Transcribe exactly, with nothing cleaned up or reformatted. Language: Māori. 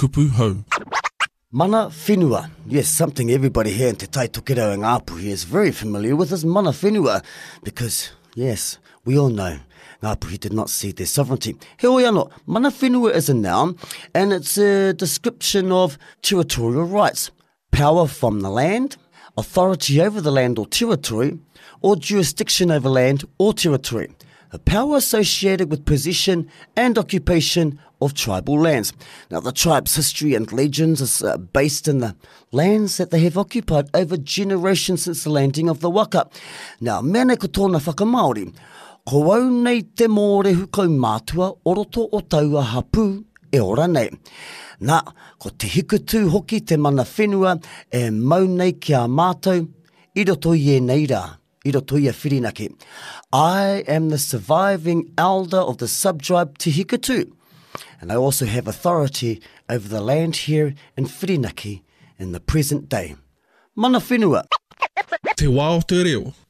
kupu hau. Mana whenua. Yes, something everybody here in Te Tai Tokerau and Ngāpuhi is very familiar with is mana whenua. Because, yes, we all know Ngāpuhi did not cede their sovereignty. He oi anō, mana whenua is a noun and it's a description of territorial rights. Power from the land, authority over the land or territory, or jurisdiction over land or territory. A power associated with possession and occupation of tribal lands. Now, the tribe's history and legends is uh, based in the lands that they have occupied over generations since the landing of the waka. Now, mea ko tōna whakamaori, ko au nei te mōrehu kau mātua, oroto o taua hapu e ora nei. Nā, ko te hikutu hoki te mana whenua e mau nei ki a mātou, i roto i e nei rā. I roto i a Whirinaki. I am the surviving elder of the subtribe Te Hikutu, and I also have authority over the land here in Whirinaki in the present day. Mana whenua. Te wā o te reo.